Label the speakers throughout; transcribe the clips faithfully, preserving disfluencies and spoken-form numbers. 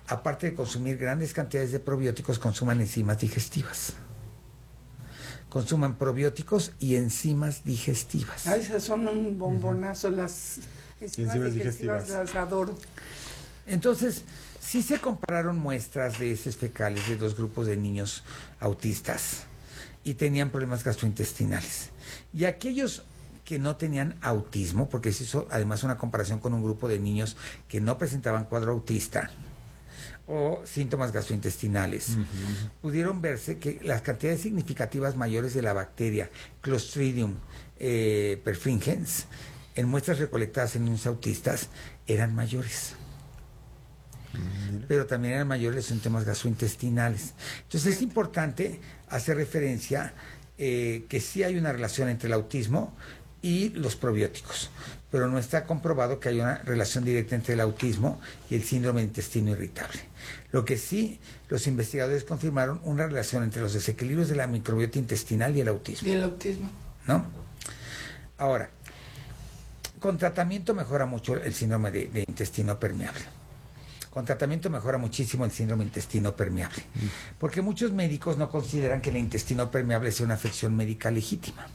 Speaker 1: aparte de consumir grandes cantidades de probióticos, consuman enzimas digestivas. Consuman probióticos y enzimas digestivas.
Speaker 2: Ay, esas son un bombonazo, uh-huh. las enzimas, enzimas digestivas, digestivas, las adoro.
Speaker 1: Entonces, sí se compararon muestras de heces fecales de dos grupos de niños autistas y tenían problemas gastrointestinales. Y aquellos que no tenían autismo, porque se hizo además una comparación con un grupo de niños que no presentaban cuadro autista o síntomas gastrointestinales, uh-huh. pudieron verse que las cantidades significativas mayores de la bacteria Clostridium eh, perfringens en muestras recolectadas en niños autistas eran mayores. Uh-huh. Pero también eran mayores los síntomas gastrointestinales. Entonces es importante hacer referencia eh, que sí hay una relación entre el autismo y los probióticos, pero no está comprobado que haya una relación directa entre el autismo y el síndrome de intestino irritable. Lo que sí, los investigadores confirmaron una relación entre los desequilibrios de la microbiota intestinal y el autismo.
Speaker 2: Y el autismo.
Speaker 1: ¿No? Ahora, con tratamiento mejora mucho el síndrome de, de intestino permeable. Con tratamiento mejora muchísimo el síndrome de intestino permeable, porque muchos médicos no consideran que el intestino permeable sea una afección médica legítima.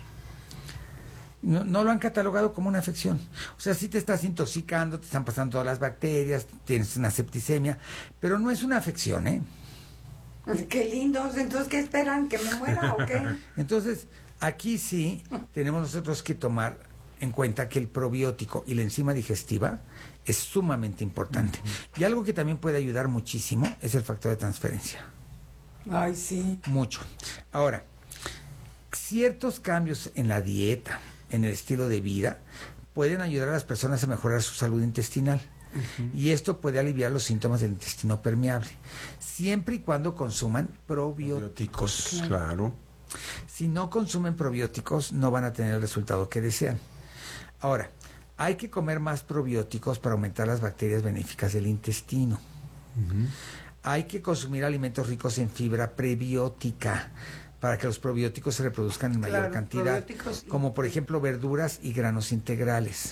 Speaker 1: No, no lo han catalogado como una afección. O sea, sí te estás intoxicando, te están pasando todas las bacterias, tienes una septicemia, pero no es una afección, ¿eh?
Speaker 2: ¡Qué lindos! Entonces, ¿qué esperan? ¿Que me muera o qué?
Speaker 1: Entonces, aquí sí tenemos nosotros que tomar en cuenta que el probiótico y la enzima digestiva es sumamente importante. Uh-huh. Y algo que también puede ayudar muchísimo es el factor de transferencia.
Speaker 2: Ay, sí.
Speaker 1: Mucho. Ahora, ciertos cambios en la dieta, en el estilo de vida, pueden ayudar a las personas a mejorar su salud intestinal. Uh-huh. Y esto puede aliviar los síntomas del intestino permeable, siempre y cuando consuman probióticos.
Speaker 3: Probióticos, claro.
Speaker 1: Si no consumen probióticos, no van a tener el resultado que desean. Ahora, hay que comer más probióticos para aumentar las bacterias benéficas del intestino. Uh-huh. Hay que consumir alimentos ricos en fibra prebiótica para que los probióticos se reproduzcan en mayor
Speaker 2: claro,
Speaker 1: cantidad, como por ejemplo verduras y granos integrales.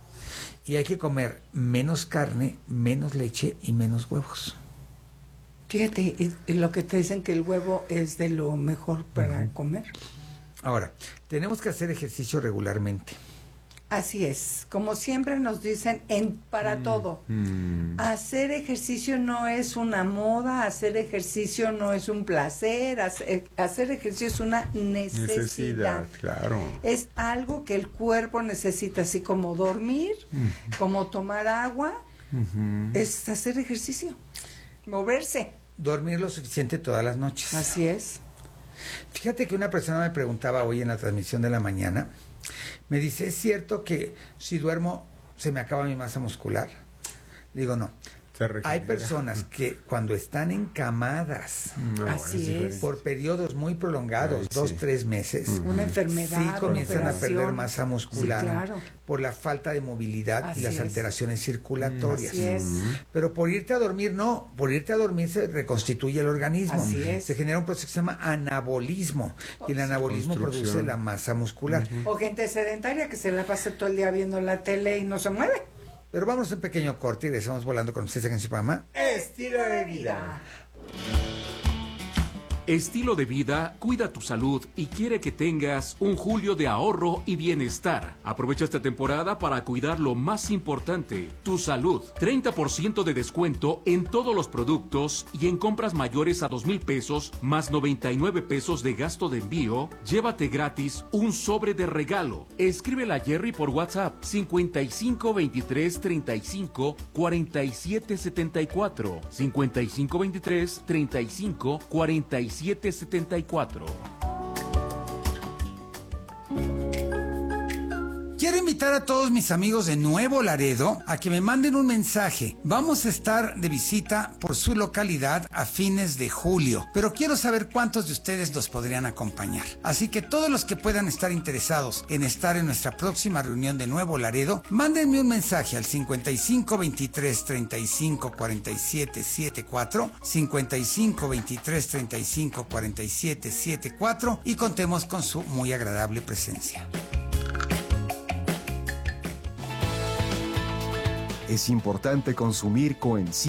Speaker 1: Y hay que comer menos carne, menos leche y menos huevos.
Speaker 2: Fíjate, y, y lo que te dicen que el huevo es de lo mejor para uh-huh. comer.
Speaker 1: Ahora, tenemos que hacer ejercicio regularmente.
Speaker 2: Así es, como siempre nos dicen en para mm, todo. Mm. Hacer ejercicio no es una moda, hacer ejercicio no es un placer, hacer, hacer ejercicio es una necesidad. Necesidad,
Speaker 3: claro.
Speaker 2: Es algo que el cuerpo necesita, así como dormir, mm. como tomar agua, mm-hmm. es hacer ejercicio, moverse.
Speaker 1: Dormir lo suficiente todas las noches.
Speaker 2: Así es.
Speaker 1: Fíjate que una persona me preguntaba hoy en la transmisión de la mañana, me dice, ¿es cierto que si duermo se me acaba mi masa muscular? Digo, no. Hay personas que cuando están encamadas
Speaker 2: no, así es.
Speaker 1: por periodos muy prolongados, Ay, dos, sí. tres meses,
Speaker 2: uh-huh. una enfermedad,
Speaker 1: sí comienzan a perder masa muscular,
Speaker 2: sí, claro.
Speaker 1: por la falta de movilidad
Speaker 2: así
Speaker 1: y las
Speaker 2: es.
Speaker 1: alteraciones circulatorias.
Speaker 2: Así es.
Speaker 1: Pero por irte a dormir, no, por irte a dormir se reconstituye el organismo.
Speaker 2: Así es.
Speaker 1: Se genera un proceso que se llama anabolismo, y el anabolismo produce la masa muscular.
Speaker 2: Uh-huh. O gente sedentaria que se la pasa todo el día viendo la tele y no se mueve.
Speaker 1: Pero vamos a un pequeño corte y regresamos volando con ustedes en su programa
Speaker 2: Estilo de Vida.
Speaker 4: Estilo de Vida cuida tu salud y quiere que tengas un julio de ahorro y bienestar. Aprovecha esta temporada para cuidar lo más importante, tu salud. treinta por ciento de descuento en todos los productos y en compras mayores a dos mil pesos más noventa y nueve pesos de gasto de envío. Llévate gratis un sobre de regalo. Escríbela a Jerry por WhatsApp cincuenta y cinco veintitrés treinta y cinco cuarenta y siete setenta y cuatro cincuenta y cinco veintitrés treinta y cinco cuarenta y siete setenta y cuatro.
Speaker 1: Quiero invitar a todos mis amigos de Nuevo Laredo a que me manden un mensaje. Vamos a estar de visita por su localidad a fines de julio, pero quiero saber cuántos de ustedes nos podrían acompañar. Así que todos los que puedan estar interesados en estar en nuestra próxima reunión de Nuevo Laredo, mándenme un mensaje al cincuenta y cinco veintitrés treinta y cinco cuarenta y siete setenta y cuatro, cincuenta y cinco veintitrés treinta y cinco cuarenta y siete setenta y cuatro y contemos con su muy agradable presencia.
Speaker 5: Es importante consumir coenzima